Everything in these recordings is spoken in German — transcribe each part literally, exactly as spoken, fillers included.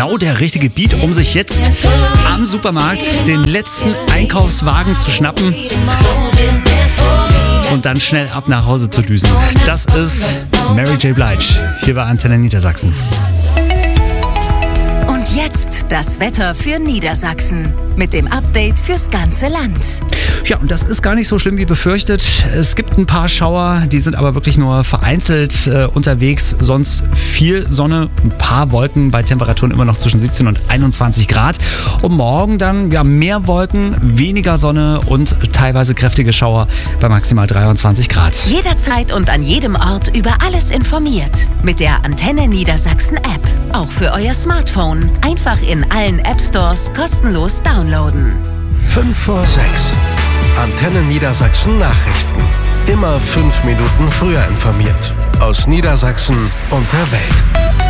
genau der richtige Beat, um sich jetzt am Supermarkt den letzten Einkaufswagen zu schnappen und dann schnell ab nach Hause zu düsen. Das ist Mary J. Blige hier bei Antenne Niedersachsen. Und jetzt das Wetter für Niedersachsen mit dem Update fürs ganze Land. Ja, und das ist gar nicht so schlimm wie befürchtet. Es gibt ein paar Schauer, die sind aber wirklich nur vereinzelt äh, unterwegs. Sonst viel Sonne, ein paar Wolken bei Temperaturen immer noch zwischen siebzehn und einundzwanzig Grad. Und morgen dann ja mehr Wolken, weniger Sonne und teilweise kräftige Schauer bei maximal dreiundzwanzig Grad. Jederzeit und an jedem Ort über alles informiert. Mit der Antenne Niedersachsen App. Auch für euer Smartphone. Einfach in allen App Stores kostenlos downloaden. fünf vor sechs. Antenne Niedersachsen Nachrichten. Immer fünf Minuten früher informiert. Aus Niedersachsen und der Welt.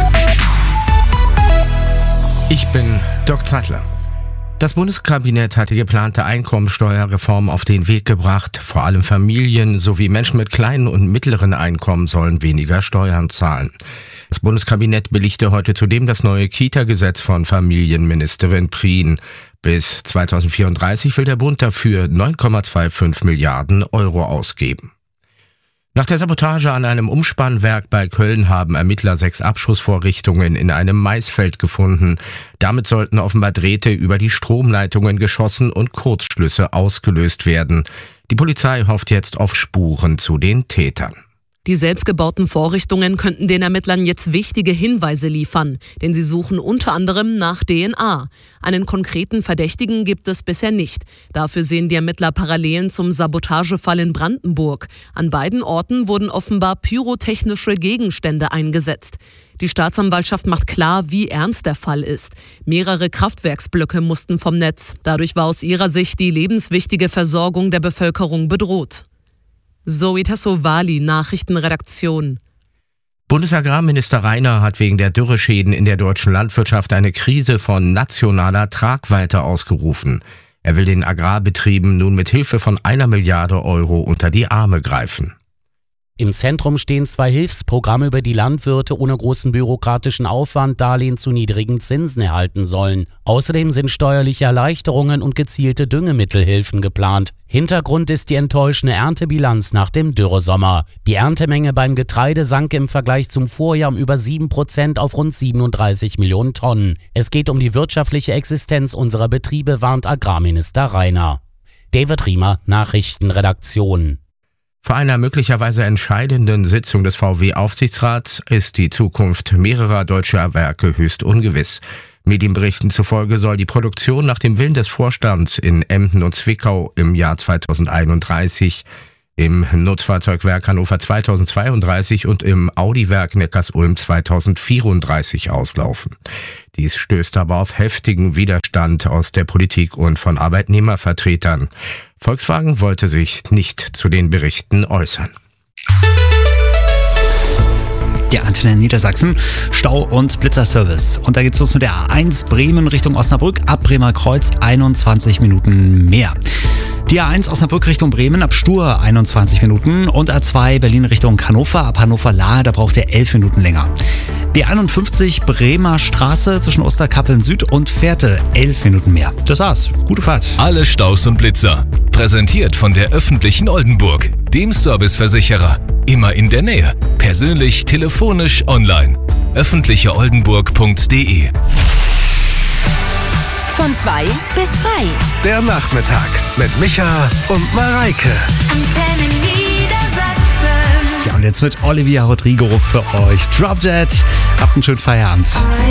Ich bin Dirk Zeitler. Das Bundeskabinett hat die geplante Einkommensteuerreform auf den Weg gebracht. Vor allem Familien sowie Menschen mit kleinen und mittleren Einkommen sollen weniger Steuern zahlen. Das Bundeskabinett billigte heute zudem das neue Kita-Gesetz von Familienministerin Prien. Bis zweitausendvierunddreißig will der Bund dafür neun Komma fünfundzwanzig Milliarden Euro ausgeben. Nach der Sabotage an einem Umspannwerk bei Köln haben Ermittler sechs Abschussvorrichtungen in einem Maisfeld gefunden. Damit sollten offenbar Drähte über die Stromleitungen geschossen und Kurzschlüsse ausgelöst werden. Die Polizei hofft jetzt auf Spuren zu den Tätern. Die selbstgebauten Vorrichtungen könnten den Ermittlern jetzt wichtige Hinweise liefern, denn sie suchen unter anderem nach D N A. Einen konkreten Verdächtigen gibt es bisher nicht. Dafür sehen die Ermittler Parallelen zum Sabotagefall in Brandenburg. An beiden Orten wurden offenbar pyrotechnische Gegenstände eingesetzt. Die Staatsanwaltschaft macht klar, wie ernst der Fall ist. Mehrere Kraftwerksblöcke mussten vom Netz. Dadurch war aus ihrer Sicht die lebenswichtige Versorgung der Bevölkerung bedroht. Zoe Tassovali, Nachrichtenredaktion. Bundesagrarminister Rainer hat wegen der Dürreschäden in der deutschen Landwirtschaft eine Krise von nationaler Tragweite ausgerufen. Er will den Agrarbetrieben nun mit Hilfe von einer Milliarde Euro unter die Arme greifen. Im Zentrum stehen zwei Hilfsprogramme, über die Landwirte ohne großen bürokratischen Aufwand Darlehen zu niedrigen Zinsen erhalten sollen. Außerdem sind steuerliche Erleichterungen und gezielte Düngemittelhilfen geplant. Hintergrund ist die enttäuschende Erntebilanz nach dem Dürresommer. Die Erntemenge beim Getreide sank im Vergleich zum Vorjahr um über sieben Prozent auf rund siebenunddreißig Millionen Tonnen. Es geht um die wirtschaftliche Existenz unserer Betriebe, warnt Agrarminister Rainer. David Riemer, Nachrichtenredaktion. Vor einer möglicherweise entscheidenden Sitzung des V W-Aufsichtsrats ist die Zukunft mehrerer deutscher Werke höchst ungewiss. Medienberichten zufolge soll die Produktion nach dem Willen des Vorstands in Emden und Zwickau im Jahr zweitausendeinunddreißig, im Nutzfahrzeugwerk Hannover zweitausendzweiunddreißig und im Audi-Werk Neckarsulm zweitausendvierunddreißig auslaufen. Dies stößt aber auf heftigen Widerstand aus der Politik und von Arbeitnehmervertretern. Volkswagen wollte sich nicht zu den Berichten äußern. Ja, Antenne Niedersachsen, Stau- und Blitzerservice. Und da geht's los mit der A eins Bremen Richtung Osnabrück, ab Bremer Kreuz einundzwanzig Minuten mehr. Die A eins Osnabrück Richtung Bremen ab Stur einundzwanzig Minuten und A zwei Berlin Richtung Hannover ab Hannover-Lahe, da braucht ihr elf Minuten länger. B einundfünfzig Bremer Straße zwischen Osterkappeln Süd und Fährte, elf Minuten mehr. Das war's. Gute Fahrt. Alle Staus und Blitzer. Präsentiert von der öffentlichen Oldenburg, dem Serviceversicherer. Immer in der Nähe. Persönlich, telefonisch, online. öffentliche oldenburg punkt de. Von zwei bis frei. Der Nachmittag mit Micha und Mareike. Antenne Niedersachsen. Ja, und jetzt mit Olivia Rodrigo für euch. Drop Dead. Habt einen schönen Feierabend.